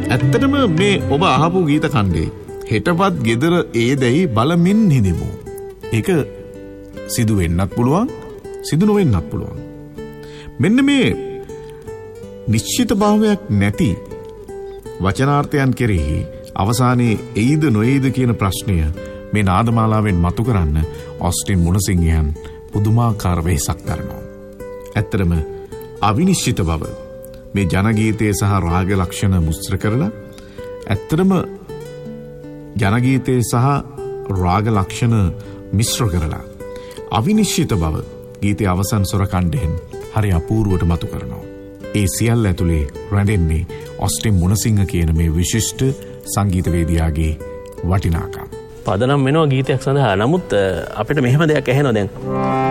ඇත්තටම මේ ඔබ අහපු ගීත කණ්ඩේ හෙටපත් ගෙදර ඒ දැයි බලමින් හිඳිමු. ඒක සිදු වෙන්නත් පුළුවන්, සිදු නොවෙන්නත් පුළුවන්. මෙන්න මේ නිශ්චිත භාවයක් නැති වචනාර්ථයන් කෙරෙහි අවසානයේ එයිද නොඑයිද කියන ප්‍රශ්නය මේ නාදමාලාවෙන් මතු කරන්න ඔස්ටින් මුණසිංහයන් පුදුමාකාර වෙහසක් දරනවා. ඇත්තටම අවිනිශ්චිත බව මේ ජනගීතයේ සහ රාග ලක්ෂණ මුස්ත්‍ර කරලා ඇත්තටම ජනගීතයේ සහ රාග ලක්ෂණ මිශ්‍ර කරලා අවිනිශ්චිත බව ගීතයේ අවසන් ස්වර කණ්ඩයෙන් හරි අපූර්වට මතු කරනවා. ඒ සියල්ල ඇතුලේ රැඳෙන්නේ ඔස්ටින් මුණසිංහ කියන මේ විශිෂ්ට සංගීතවේදියාගේ වටිනාකම්. පදනම් වෙනවා ගීතයක් සඳහා. නමුත් අපිට මෙහෙම දෙයක් ඇහෙනවා දැන්.